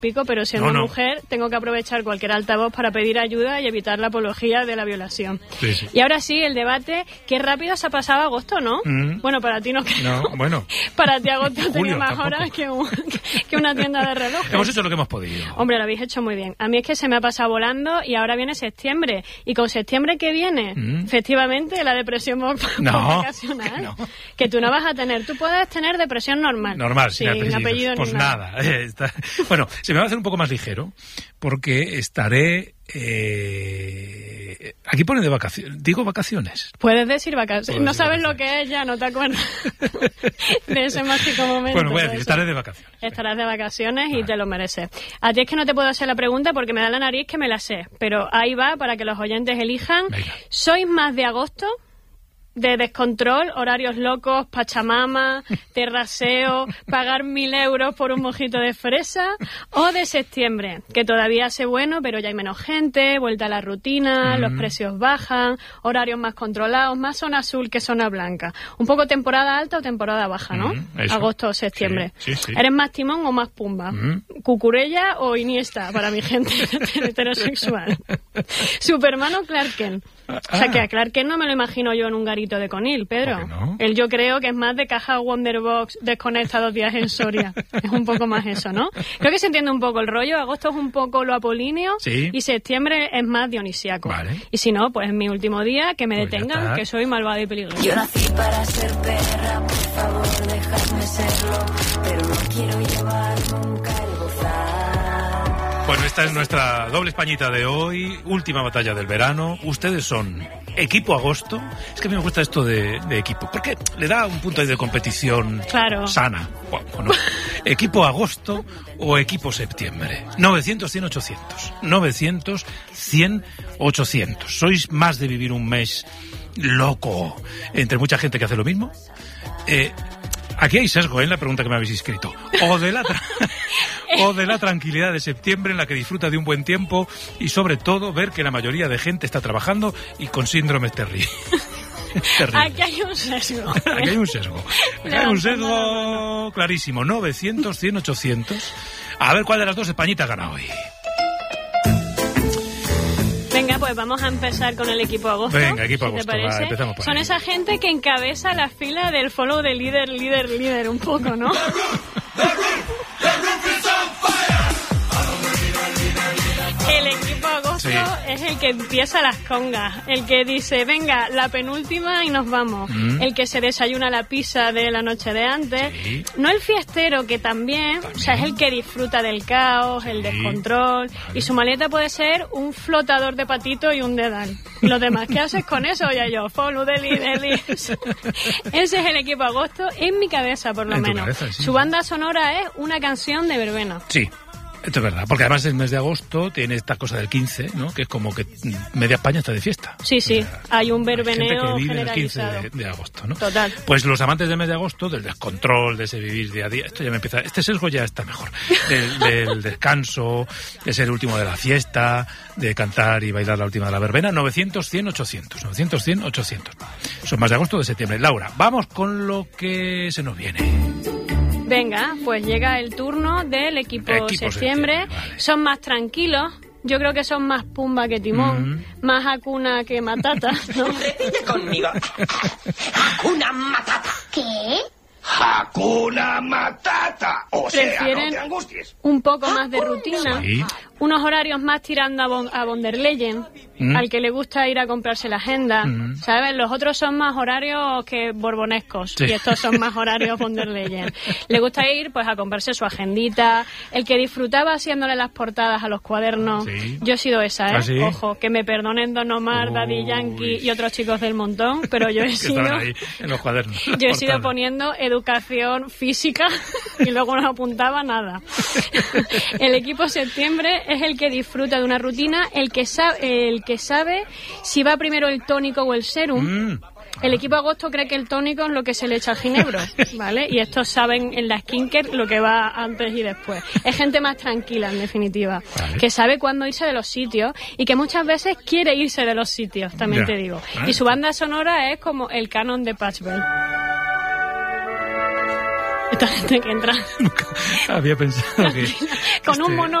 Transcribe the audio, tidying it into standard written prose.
pico, pero siendo mujer tengo que aprovechar cualquier altavoz para pedir ayuda y evitar la apología de la violación. Sí, sí. Y ahora sí, el debate, qué rápido se ha pasado agosto, ¿no? Bueno, para ti no creo. No, bueno. Para ti agosto Julio, tenía más tampoco. horas que una tienda de relojes. Hemos hecho lo que hemos podido. Hombre, lo habéis hecho muy bien. A mí es que se me ha pasado volando y ahora viene septiembre. Y con septiembre que viene, efectivamente, la depresión vacacional. No. Que tú no vas a tener. Tú puedes tener depresión normal. Normal, sin apellido pues ni nada. Bueno, se me va a hacer un poco más ligero porque estaré... aquí pone de vacaciones. Digo vacaciones. Puedes decir vacaciones. No sabes vacaciones. lo que es ya, no te acuerdas de ese mágico momento. Bueno, voy a decir, estaré de vacaciones. Estarás de vacaciones y te lo mereces. A ti es que no te puedo hacer la pregunta porque me da la nariz que me la sé. Pero ahí va para que los oyentes elijan. Venga. ¿Sois más de agosto? De descontrol, horarios locos, pachamama, terraseo, pagar 1.000 euros por un mojito de fresa, o de septiembre, que todavía hace bueno, pero ya hay menos gente, vuelta a la rutina, los precios bajan, horarios más controlados, más zona azul que zona blanca. Un poco temporada alta o temporada baja, ¿no? Eso. Agosto o septiembre. Sí. ¿Eres más Timón o más Pumba? ¿Cucurella o Iniesta para mi gente heterosexual? ¿Superman o Clark Kent? O sea, que a Clark Kent no me lo imagino yo en un garito de Conil, Pedro. ¿Por qué no? Él yo creo que es más de caja Wonderbox desconecta 2 días en Soria. Es un poco más eso, ¿no? Creo que se entiende un poco el rollo. Agosto es un poco lo apolíneo y septiembre es más dionisiaco. Vale. Y si no, pues es mi último día, que me Pues detengan, que soy malvada y peligrosa. Yo nací para ser perra, por favor, dejadme serlo, pero no quiero llevar nunca el gozar. Bueno, esta es nuestra doble españita de hoy, última batalla del verano. Ustedes son equipo agosto. Es que a mí me gusta esto de equipo, porque le da un punto ahí de competición sana. Bueno, equipo agosto o equipo septiembre. 900, 100, 800. 900, 100, 800. ¿Sois más de vivir un mes loco entre mucha gente que hace lo mismo? Aquí hay sesgo en la pregunta que me habéis inscrito. O de la tranquilidad de septiembre en la que disfruta de un buen tiempo y sobre todo ver que la mayoría de gente está trabajando y con síndromes terribles. Aquí hay un sesgo. Aquí hay un sesgo. Aquí hay un sesgo clarísimo. 900, 100, 800. A ver cuál de las dos españitas gana hoy. Venga, pues vamos a empezar con el equipo agosto. Venga, equipo ¿te agosto, parece? empezamos por Son ahí. esa gente que encabeza la fila del follow de líder un poco, ¿no? El equipo agosto es el que empieza las congas, el que dice, venga, la penúltima y nos vamos. El que se desayuna la pizza de la noche de antes. Sí. No el fiestero, que también, o sea, es el que disfruta del caos, el descontrol. Vale. Y su maleta puede ser un flotador de patito y un dedal. Lo demás, ¿qué haces con eso? Ya yo, follow the leader. Ese es el equipo agosto, en mi cabeza por lo menos. Cabeza, sí. Su banda sonora es una canción de verbena. Sí. Esto es verdad, porque además el mes de agosto tiene esta cosa del 15, ¿no? Que es como que media España está de fiesta. Sí, sí, o sea, hay un verbeneo hay gente que vive generalizado. el 15 de agosto, ¿no? Total. Pues los amantes del mes de agosto, del descontrol, de ese vivir día a día, esto ya me empieza, este sesgo ya está mejor. Del descanso, de ser el último de la fiesta, de cantar y bailar la última de la verbena, 900, 100, 800. 900, 100, 800. Son más de agosto o de septiembre. Laura, vamos con lo que se nos viene. Venga, pues llega el turno del equipo septiembre. Vale. Son más tranquilos. Yo creo que son más Pumba que Timón, más Hakuna que Matata, ¿no? Repite conmigo. Hakuna Matata. ¿Qué? Hakuna Matata. O sea, no te angusties. Un poco más de rutina. Sí. Unos horarios más tirando a von der Leyen, al que le gusta ir a comprarse la agenda, ¿sabes? Los otros son más horarios que borbonescos, y estos son más horarios von der Leyen. Le gusta ir, pues, a comprarse su agendita, el que disfrutaba haciéndole las portadas a los cuadernos. Sí. Yo he sido esa, ¿eh? ¿Ah, sí? Ojo, que me perdonen Don Omar, Daddy Yankee y otros chicos del montón, pero yo he sido... ahí en los cuadernos. Yo he sido poniendo educación física y luego no apuntaba nada. El equipo septiembre es el que disfruta de una rutina, el que sabe si va primero el tónico o el serum. El equipo agosto cree que el tónico es lo que se le echa al ginebro, ¿vale? Y estos saben en la skincare lo que va antes y después. Es gente más tranquila, en definitiva, vale, que sabe cuándo irse de los sitios y que muchas veces quiere irse de los sitios, también te digo. Y su banda sonora es como el canon de Patchwell. Esta gente que entra. Había pensado que... Con un mono